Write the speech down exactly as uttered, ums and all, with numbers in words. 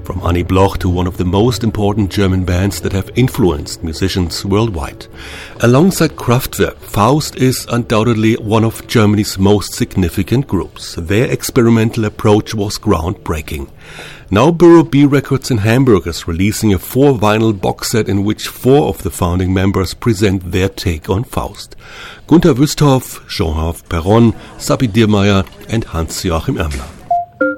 from Annie Bloch to one of the most important German bands that have influenced musicians worldwide. Alongside Kraftwerk, Faust is undoubtedly one of Germany's most significant groups. Their experimental approach was groundbreaking. Now Borough B Records in Hamburg is releasing a four-vinyl box set in which four of the founding members present their take on Faust. Gunter Wüsthoff, Jean-Hervé Perron, Sabine Diermeier and Hans-Joachim Emmler.